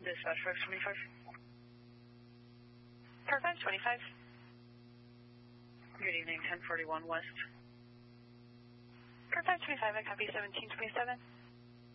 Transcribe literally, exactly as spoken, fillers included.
Dispatch five twenty-five. Car five twenty-five. Good evening, ten forty-one West. Car five twenty-five, I copy seventeen twenty-seven.